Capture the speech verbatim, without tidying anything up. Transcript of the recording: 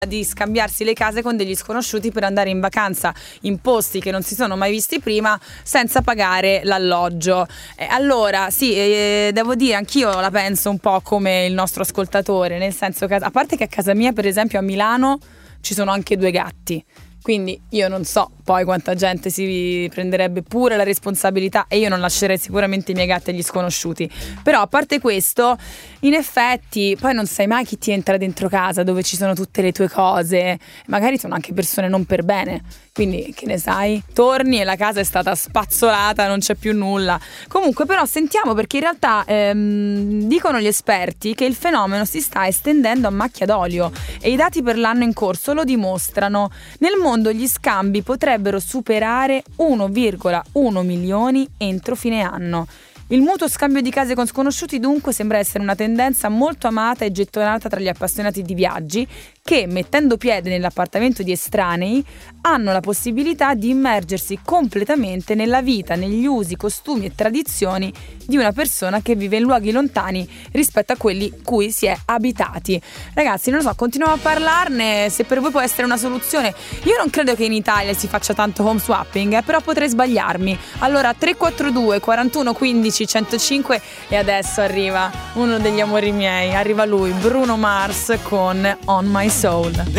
di scambiarsi le case con degli sconosciuti per andare in vacanza in posti che non si sono mai visti prima senza pagare l'alloggio. Eh, allora sì, eh, devo dire anch'io la penso un po' come il nostro ascoltatore, nel senso che a parte che a casa mia per esempio a Milano ci sono anche due gatti, quindi io non so poi quanta gente si prenderebbe pure la responsabilità, e io non lascerei sicuramente i miei gatti agli sconosciuti. Però a parte questo, in effetti poi non sai mai chi ti entra dentro casa dove ci sono tutte le tue cose, magari sono anche persone non per bene, quindi che ne sai, torni e la casa è stata spazzolata, non c'è più nulla. Comunque però sentiamo, perché in realtà ehm, dicono gli esperti che il fenomeno si sta estendendo a macchia d'olio e i dati per l'anno in corso lo dimostrano. Nel mondo gli scambi potrebbero superare uno virgola uno milioni entro fine anno. Il mutuo scambio di case con sconosciuti dunque sembra essere una tendenza molto amata e gettonata tra gli appassionati di viaggi che, mettendo piede nell'appartamento di estranei, hanno la possibilità di immergersi completamente nella vita, negli usi, costumi e tradizioni di una persona che vive in luoghi lontani rispetto a quelli cui si è abitati. Ragazzi, non lo so, continuiamo a parlarne, se per voi può essere una soluzione. Io non credo che in Italia si faccia tanto home swapping, eh, però potrei sbagliarmi. Allora tre quattro due quarantuno quindici centocinque, e adesso arriva uno degli amori miei, arriva lui, Bruno Mars con On My Soul.